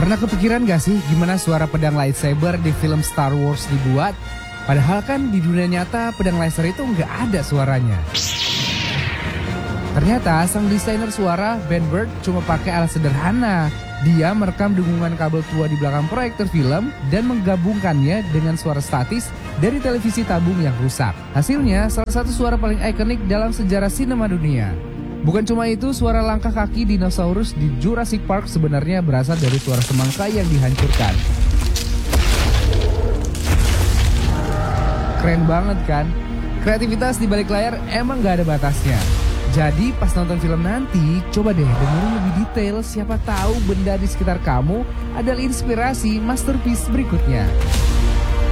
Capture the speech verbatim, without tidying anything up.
Pernah kepikiran gak sih gimana suara pedang lightsaber di film Star Wars dibuat? Padahal kan di dunia nyata pedang laser itu nggak ada suaranya. Ternyata sang desainer suara Ben Burtt cuma pakai alat sederhana. Dia merekam dengungan kabel tua di belakang proyektor film dan menggabungkannya dengan suara statis dari televisi tabung yang rusak. Hasilnya salah satu suara paling ikonik dalam sejarah sinema dunia. Bukan cuma itu, suara langkah kaki dinosaurus di Jurassic Park sebenarnya berasal dari suara semangka yang dihancurkan. Keren banget kan? Kreativitas di balik layar emang gak ada batasnya. Jadi pas nonton film nanti, coba deh dengerin lebih detail, siapa tahu benda di sekitar kamu adalah inspirasi masterpiece berikutnya.